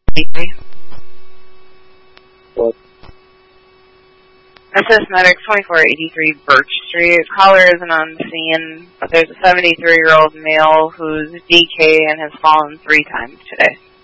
What? SS Medic 2483 Birch Street. Caller isn't on scene, but there's a 73-year-old male who's DK and has fallen 3 times today.